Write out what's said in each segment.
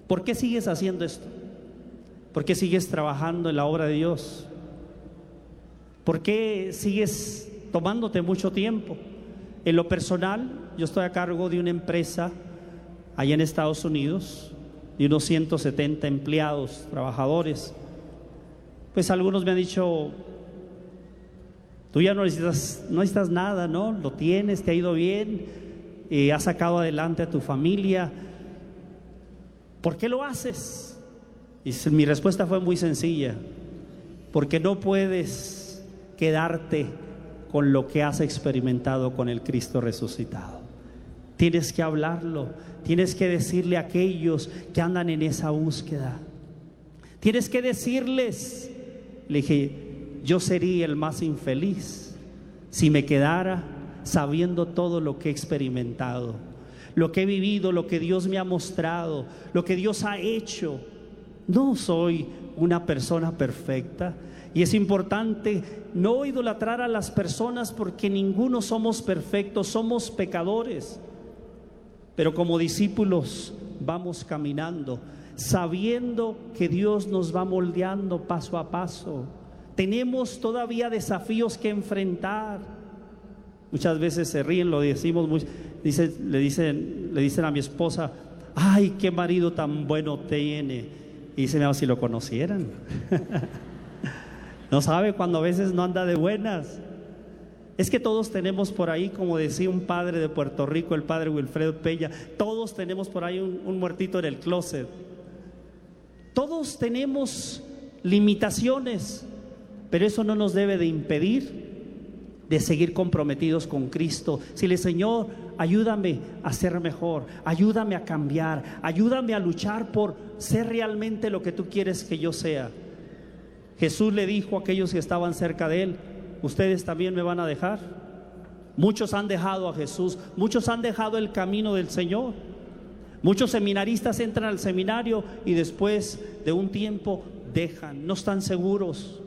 ¿Por qué sigues haciendo esto? ¿Por qué sigues trabajando en la obra de Dios? ¿Por qué sigues tomándote mucho tiempo? En lo personal, yo estoy a cargo de una empresa allá en Estados Unidos, de unos 170 empleados, trabajadores. Pues algunos me han dicho: tú ya no necesitas nada, ¿no? Lo tienes, te ha ido bien, has sacado adelante a tu familia. ¿Por qué lo haces? Y mi respuesta fue muy sencilla: porque no puedes quedarte con lo que has experimentado con el Cristo resucitado. Tienes que hablarlo, tienes que decirle a aquellos que andan en esa búsqueda. Tienes que decirles, le dije, yo sería el más infeliz si me quedara sabiendo todo lo que he experimentado, lo que he vivido, lo que Dios me ha mostrado, lo que Dios ha hecho. No soy una persona perfecta, y es importante no idolatrar a las personas, porque ninguno somos perfectos, somos pecadores. Pero como discípulos vamos caminando, sabiendo que Dios nos va moldeando paso a paso. Tenemos todavía desafíos que enfrentar. Muchas veces se ríen, lo decimos, le dicen a mi esposa: ay, qué marido tan bueno tiene. Y dicen: si lo conocieran. No sabe cuando a veces no anda de buenas. Es que todos tenemos por ahí, como decía un padre de Puerto Rico, el padre Wilfredo Pella, todos tenemos por ahí un muertito en el closet. Todos tenemos limitaciones, pero eso no nos debe de impedir de seguir comprometidos con Cristo. Decirle: Señor, ayúdame a ser mejor, ayúdame a cambiar, ayúdame a luchar por ser realmente lo que tú quieres que yo sea. Jesús le dijo a aquellos que estaban cerca de él: ¿ustedes también me van a dejar? Muchos han dejado a Jesús, muchos han dejado el camino del Señor. Muchos seminaristas entran al seminario y después de un tiempo dejan, no están seguros.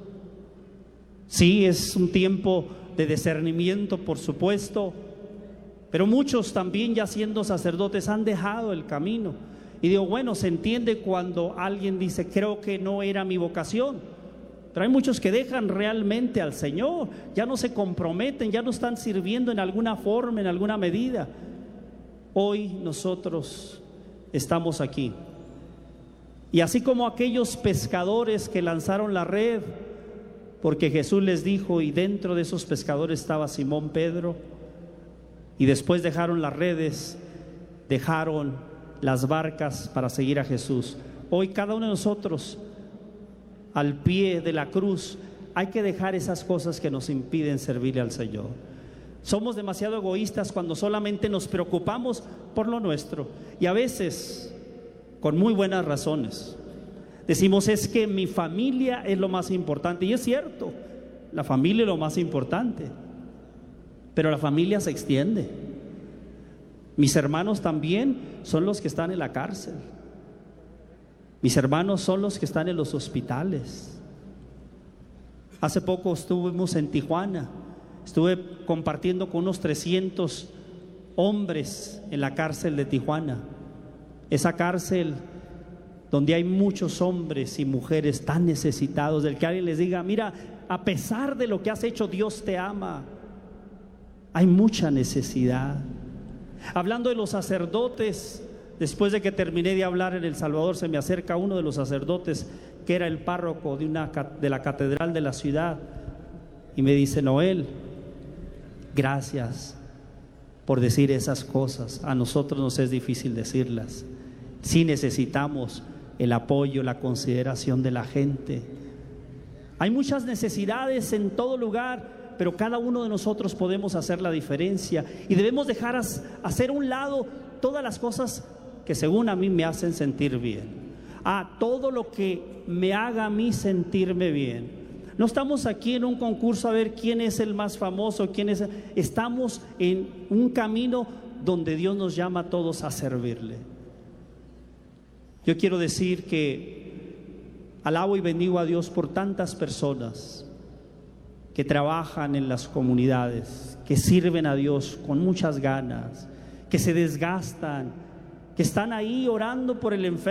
Sí, es un tiempo de discernimiento, por supuesto, pero muchos también, ya siendo sacerdotes, han dejado el camino. Y digo, bueno, se entiende cuando alguien dice: creo que no era mi vocación. Pero hay muchos que dejan realmente al Señor, ya no se comprometen, ya no están sirviendo en alguna forma, en alguna medida. Hoy nosotros estamos aquí, y así como aquellos pescadores que lanzaron la red, porque Jesús les dijo, y dentro de esos pescadores estaba Simón Pedro, y después dejaron las redes, dejaron las barcas para seguir a Jesús. Hoy cada uno de nosotros, al pie de la cruz, hay que dejar esas cosas que nos impiden servirle al Señor. Somos demasiado egoístas cuando solamente nos preocupamos por lo nuestro, y a veces con muy buenas razones decimos: es que mi familia es lo más importante. Y es cierto, la familia es lo más importante, pero la familia se extiende. Mis hermanos también son los que están en la cárcel. Mis hermanos son los que están en los hospitales. Hace poco estuvimos en Tijuana, estuve compartiendo con unos 300 hombres en la cárcel de Tijuana. Esa cárcel donde hay muchos hombres y mujeres tan necesitados, del que alguien les diga: mira, a pesar de lo que has hecho, Dios te ama. Hay mucha necesidad. Hablando de los sacerdotes, después de que terminé de hablar en El Salvador, se me acerca uno de los sacerdotes que era el párroco de la catedral de la ciudad, y me dice: Noel, gracias por decir esas cosas. A nosotros nos es difícil decirlas. Sí necesitamos el apoyo, la consideración de la gente. Hay muchas necesidades en todo lugar, pero cada uno de nosotros podemos hacer la diferencia, y debemos dejar hacer a un lado todas las cosas que según a mí me hacen sentir bien. Todo lo que me haga a mí sentirme bien. No estamos aquí en un concurso a ver quién es el más famoso, estamos en un camino donde Dios nos llama a todos a servirle. Yo quiero decir que alabo y bendigo a Dios por tantas personas que trabajan en las comunidades, que sirven a Dios con muchas ganas, que se desgastan, que están ahí orando por el enfermo,